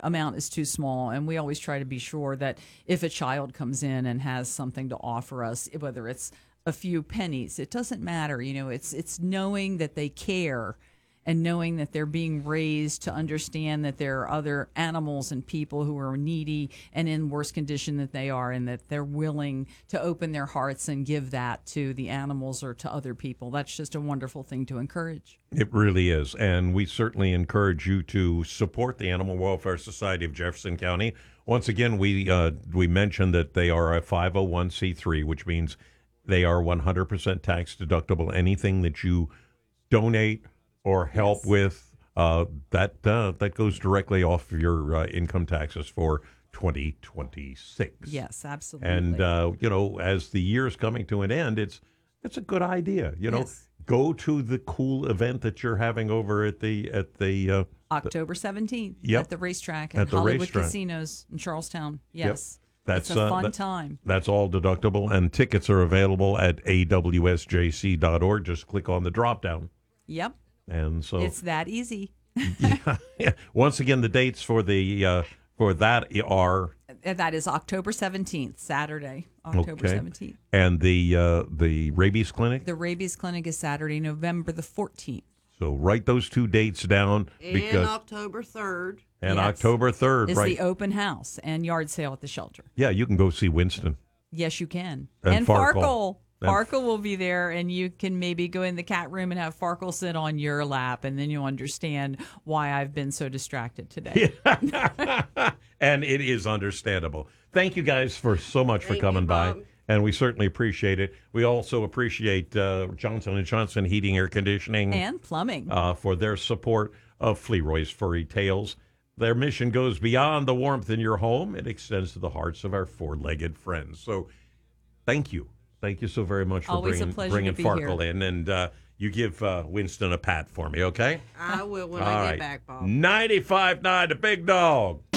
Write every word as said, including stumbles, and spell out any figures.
amount is too small. And we always try to be sure that if a child comes in and has something to offer us, whether it's a few pennies, it doesn't matter. You know, it's it's knowing that they care and knowing that they're being raised to understand that there are other animals and people who are needy and in worse condition than they are, and that they're willing to open their hearts and give that to the animals or to other people. That's just a wonderful thing to encourage. It really is. And we certainly encourage you to support the Animal Welfare Society of Jefferson County. Once again, we uh, we mentioned that they are a five oh one c three, which means they are one hundred percent tax deductible. Anything that you donate or help yes. with, uh, that uh, that goes directly off your uh, income taxes for twenty twenty-six. Yes, absolutely. And, uh, you know, as the year's coming to an end, it's it's a good idea. You know, yes. go to the cool event that you're having over at the at the uh, October seventeenth yep. at the racetrack at at the Hollywood racetrack. Casinos in Charlestown. Yes. Yep. That's it's a fun uh, that, time. That's all deductible, and tickets are available at A W S J C dot org. Just click on the drop down. Yep. And so it's that easy. yeah, yeah. Once again, the dates for the uh, for that are that is October seventeenth, Saturday, October okay. seventeenth. And the uh, the rabies clinic. The rabies clinic is Saturday, November the fourteenth. So write those two dates down. And because, October third. And yes. October third, is right? the open house and yard sale at the shelter. Yeah, you can go see Winston. Yes, you can. And, and Farkle. Farkle. Farkle will be there, and you can maybe go in the cat room and have Farkle sit on your lap, and then you'll understand why I've been so distracted today. And it is understandable. Thank you guys for so much Thank for coming you, by, Bob. and we certainly appreciate it. We also appreciate uh, Johnson and Johnson Heating, Air Conditioning, and Plumbing uh, for their support of Fleroy's Furry Tales. Their mission goes beyond the warmth in your home. It extends to the hearts of our four-legged friends. So thank you. Thank you so very much for Always bringing, a pleasure bringing to be Farkle here. in. And uh, you give uh, Winston a pat for me, okay? I will when All I right. get back, Bob. ninety-five point nine, the big dog.